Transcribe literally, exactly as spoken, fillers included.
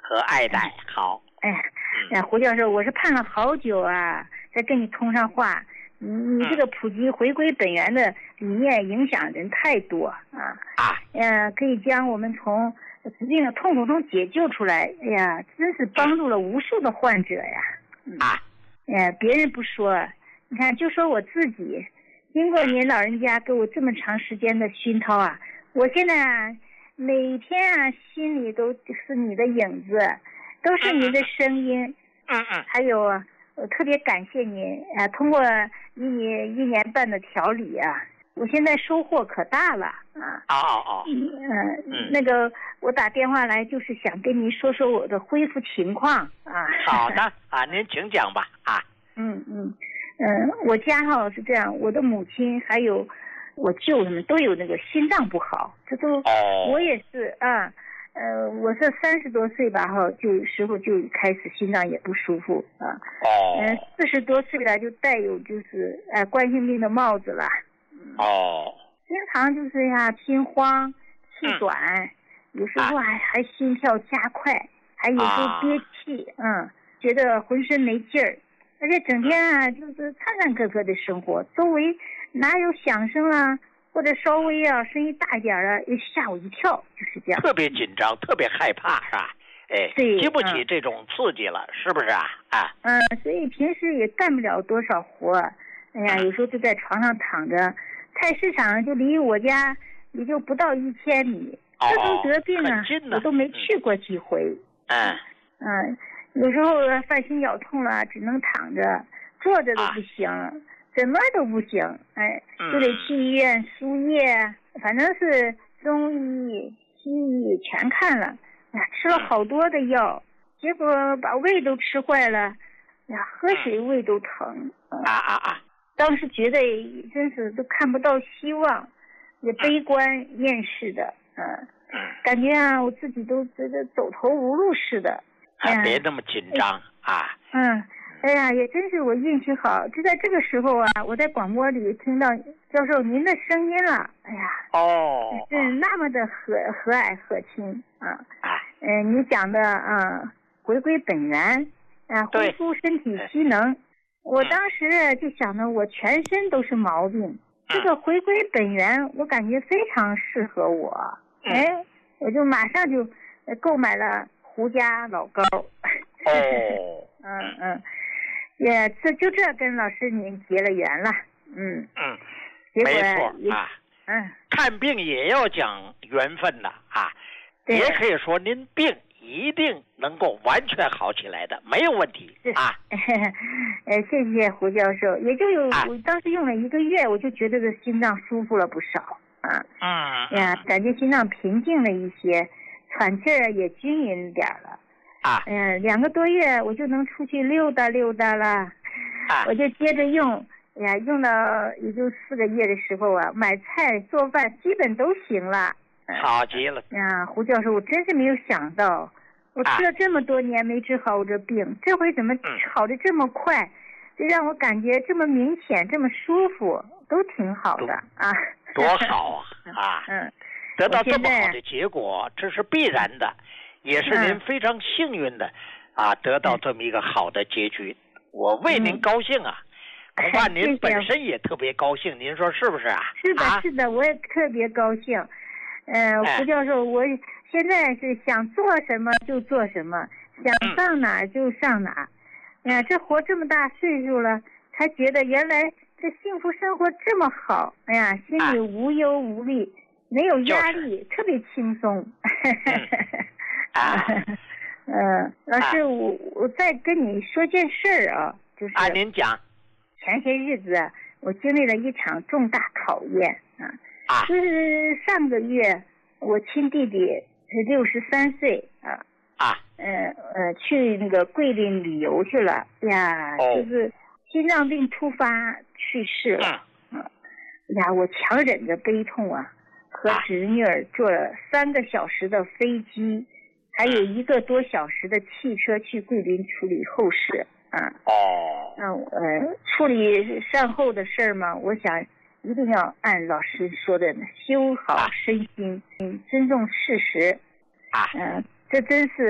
和爱戴。好， 哎呀，哎，胡教授，我是盼了好久啊，才跟你通上话。你你这个普及回归本源的理念影响人太多啊啊， 呃，可以将我们从疾病的痛苦中解救出来。哎呀，真是帮助了无数的患者呀。嗯、 啊， 哎，别人不说，你看，就说我自己，经过您老人家给我这么长时间的熏陶啊，我现在啊，每天啊，心里都是你的影子，都是您的声音。 嗯嗯， 还有啊。我特别感谢您啊！通过一年一年半的调理啊，我现在收获可大了啊！ 哦哦哦， 嗯嗯，那个我打电话来就是想跟您说说我的恢复情况啊。 好的啊，您请讲吧啊。 嗯嗯嗯，我家哈是这样，我的母亲还有我舅他们都有那个心脏不好，这都、 哦、 我也是啊。呃，我是三十多岁吧，哈，就时候就开始心脏也不舒服啊。 哦。 嗯、呃，四十多岁了就带有就是呃冠心病的帽子了。 哦。 经常就是呀心慌、气短，嗯、有时候还、啊、还心跳加快，还有时候憋气，啊、嗯，觉得浑身没劲儿，而且整天啊就是颤颤巍巍的生活，周围哪有响声啊？或者稍微啊声音大一点啊，又吓我一跳，就是这样。 特别紧张，特别害怕，是吧？哎，经不起这种刺激了，嗯、是不是啊？啊， 嗯，所以平时也干不了多少活。哎呀，有时候就在床上躺着，菜市场就离我家也就不到一千米。 哦， 这都得病啊，我都没去过几回。 嗯嗯，有时候犯心绞痛了，只能躺着，坐着都不行。啊，什么都不行，哎，就得去医院输液，反正是中医、西医全看了，哎呀，吃了好多的药，结果把胃都吃坏了，哎呀，喝水胃都疼。 啊啊啊！ 当时觉得真是都看不到希望，也悲观厌世的，嗯、呃，感觉啊，我自己都觉得走投无路似的。 哎呀，别那么紧张啊！ 嗯。哎呀，也真是我运气好，就在这个时候啊，我在广播里听到教授您的声音了。哎呀， 哦， 是那么的和和蔼和亲啊！ 啊， 嗯、呃，你讲的啊，回归本源，啊，恢复身体机能。我当时就想着，我全身都是毛病，嗯、这个回归本源，我感觉非常适合我。嗯、哎，我就马上就购买了胡家老膏。 哦， 嗯嗯。也这就这跟老师您结了缘了。嗯嗯， 结果没错啊。 嗯， 看病也要讲缘分的啊，也可以说您病一定能够完全好起来的，没有问题啊。 呃，谢谢胡教授，也就有、啊、我当时用了一个月，我就觉得这心脏舒服了不少啊。 嗯呀，感觉心脏平静了一些，喘气儿也均匀点了。 啊， 嗯、呃，两个多月我就能出去溜达溜达了， 啊， 我就接着用，哎呀，用到也就四个月的时候啊，买菜做饭基本都行了。 好极了。 呀，胡教授，我真是没有想到，我吃了这么多年没治好我这病，啊、这回怎么好的这么快，嗯、这让我感觉这么明显，这么舒服，都挺好的啊。 多好啊！啊， 嗯， 得到这么好的结果，这是必然的。也是您非常幸运的，嗯、啊，得到这么一个好的结局，嗯、我为您高兴啊！ 嗯、 恐怕您本身也特别高兴，您说是不是啊？ 是的， 啊是的，我也特别高兴。呃，胡教授，我现在是想做什么就做什么，想上哪儿就上哪儿。哎呀，这活这么大岁数了，才觉得原来这幸福生活这么好。哎呀，心里无忧无虑，没有压力，就是、特别轻松。 啊， 嗯，老师，啊、我我再跟你说件事儿啊，就是啊，您讲。 前些日子啊，我经历了一场重大考验啊， 啊， 就是上个月我亲弟弟是六十三岁啊， 啊， 呃呃，去那个桂林旅游去了呀， 哦、 就是心脏病突发去世了，嗯、啊，呀，我强忍着悲痛啊。和侄女儿坐了三个小时的飞机，还有一个多小时的汽车去桂林处理后事啊。 哦。 嗯呃，处理善后的事儿嘛，我想一定要按老师说的修好身心，嗯，尊重事实。 啊。 嗯、呃，这真是。